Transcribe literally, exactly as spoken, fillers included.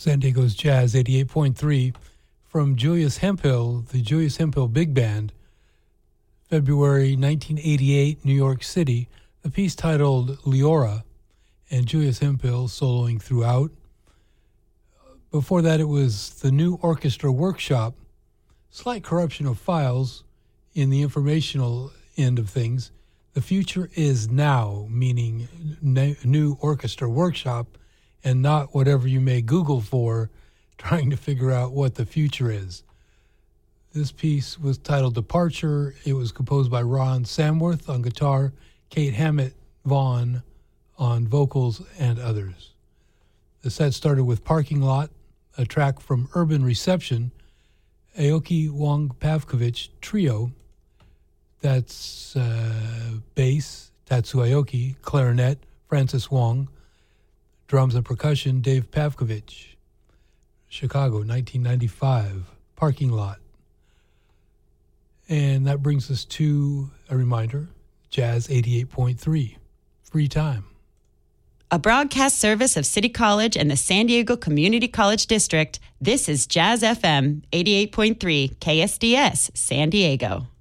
San Diego's Jazz eighty-eight point three from Julius Hemphill, the Julius Hemphill Big Band, February nineteen eighty-eight, New York City, the piece titled Leora, and Julius Hemphill soloing throughout. Before that, it was the New Orchestra Workshop, slight corruption of files in the informational end of things. The future is now, meaning New Orchestra Workshop, and not whatever you may Google for trying to figure out what the future is. This piece was titled Departure. It was composed by Ron Samworth on guitar, Kate Hammett Vaughn on vocals, and others. The set started with Parking Lot, a track from Urban Reception, Aoki Wong Pavkovich Trio. That's uh, bass, Tatsu Aoki, clarinet, Francis Wong, drums and percussion, Dave Pavkovich. Chicago, nineteen ninety-five, Parking Lot. And that brings us to a reminder, Jazz eighty-eight point three, free time. A broadcast service of City College and the San Diego Community College District, this is Jazz F M eighty-eight point three K S D S San Diego.